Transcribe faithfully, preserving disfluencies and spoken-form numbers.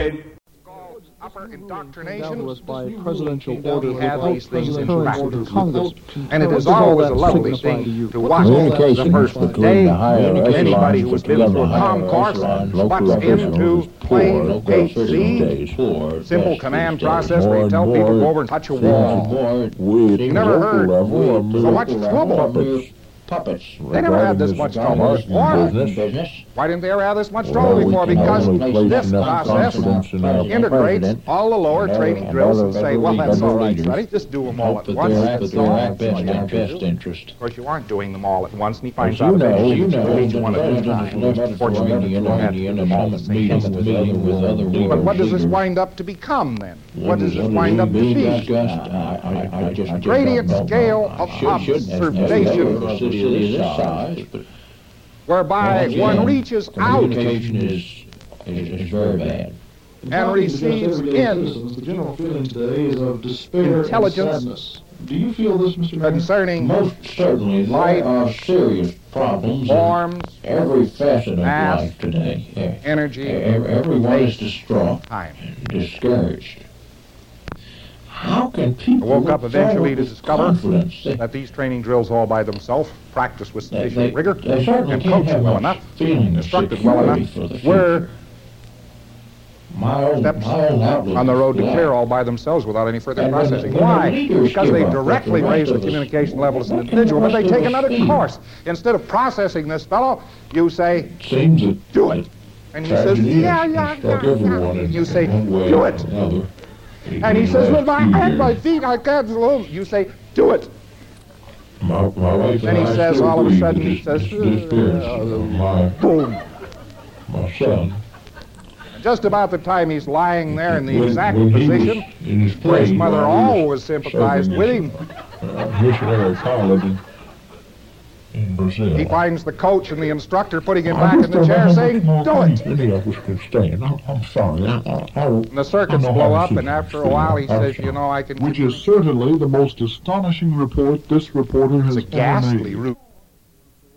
Parade. Upper indoctrination was by presidential order. We have these things in current practice. order of Congress. And it What is does all always that a lovely signify thing to you? to What watch does all that the Communication first between day the higher anybody echelons, who has between been through the a higher comm course echelons, local butts officials, into poor, plain local H officials C, days, poor, simple best command these days. process More where you and tell people more, to go over and touch a more wall. and more, we at You the never local heard level are so mere much trouble. puppets. Puppets. They never had this much trouble before. Business. Why didn't they ever have this much Well, trouble we before? can Because only place this enough process confidence in our integrates president all the lower and other- training and drills other and say, well, federal that's all right, leaders Sonny, just do them all hope at that once. they're at That's their all. at best, That's all you our have to best do. interest. Of course, you aren't doing them all at once, and he As finds you out know, eventually you that you know, do each the one at a president time. is left Unfortunately, to you don't have to Indian do them all at the amendment same meeting instant. with meeting with other leaders. But what does this leaders. wind up to become, then? What What does is this it wind up to being be? discussed? I, I, I just Gradient don't know. scale of Should- should- observation for a city of this size, but whereby once one again, reaches out communication is, is, is very bad. and receives in The general feeling today is of despair Intelligence. and sadness. Do you feel this, Mister Mayor? concerning Most certainly, Life, there are serious problems in forms, every facet of mass, life today. Yeah. energy, Ev- Everyone is distraught, time. discouraged. How can people I woke up look eventually forward to with discover confidence that that these training drills all by themselves, practiced with They, sufficient they, rigor, they certainly and can't coached have well much enough, feeling of instructed well security enough, for the future. were my own, steps my own outlook on the road to is clear that. all by themselves without any further And when the- processing. when the Why? leaders Because give they up, directly the rest raise the of us- communication level as an what can the individual, but they rest of take us another feel? course. Instead of processing this fellow, you say, Seems that do it. And he says, tragedy yeah, has yeah, struck yeah, everyone yeah. in You say, one way do or it. another. And he says, with my Few hands, my years. feet, I can't move. You say, do it. My, my wife Then and he I says, still all of a grieve sudden, the he dis- says, dis- disappearance uh, of my, Boom. my son. Just about the time he's lying there in the When- exact when he was position in his where his plane mother while he was always sympathized serving with in, him, uh, missionary college in, in Brazil. he finds the coach and the instructor putting him I back in just the don't chair know saying, how much do more it. Any of us can stand. I'm, I'm sorry. I, I, I, And the circuits blow up, and after a while he says, you know, I can... Which is certainly the most astonishing report this reporter has It's a ever made. ghastly route.